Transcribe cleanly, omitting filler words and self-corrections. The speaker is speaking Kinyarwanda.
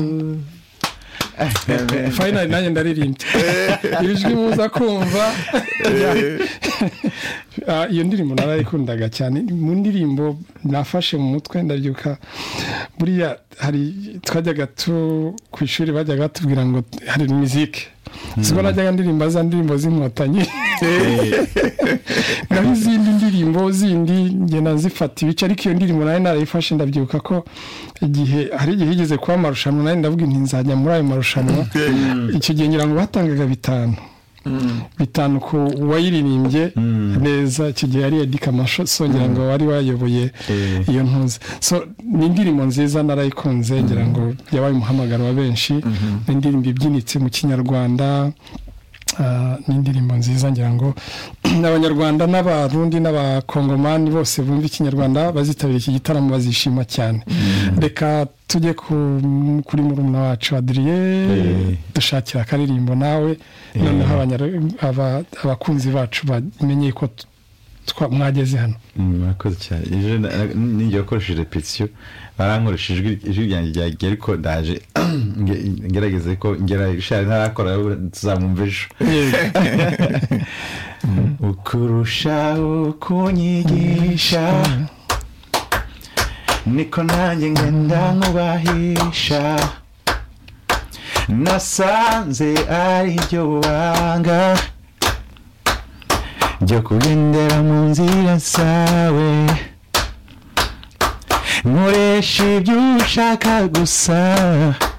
Final nanjye ndaririmbye ijwi muza kumva iyo ndirimbo narayikundaga cyane mu ndirimbo nafashe mu mutwe ndabyuka buriya hari twajyaga ku ishuri bajyaga batubwira ngo hari muziki sibona najyaga ndirimba za ndirimbo z'inkotanyi naho izindi ndirimbo zindi ngenda zifata ibice ariko iyo ndirimbo nayo narayifashe ndabyuka ko hari igihe higeze kuba amarushanwa nayo ndavuga nti nzajya muri ayo marushanwa icyo gihe ngira ngo batangaga bitanu ku wayiririmbye neza icyo gihe ari Eddy Kamasho songera ngo wari wayoboye iyo ntuze so ni indirimbo nziza narayikunze ngira ngo yabaye umuhamagaro wa benshi indirimbo ibyinitse mu kinyarwanda n'indirimbo nziza ngira ngo n'abanyarwanda n'abarundi n'abakongomani bose bumva ikinyarwanda bazitabira iki gitaramo bazishima cyane reka tujye kuri murumuna wacu Adrien dushakira akaririmbo nawe noneho abakunzi bacu bamenye ko mwageze hano mwakoze cyane ninjye wakoresheje repetition barankoresha ijwi ryanjye ariko ndaje ngerageze ko ngerageza ntarakora tuzamumva ejo ukurushaho kunyigisha niko nanjye ngenda nkubahisha nasanze ari ryo banga ryo kugendera mu nzira zawe nkoresha ibyo ushaka gusa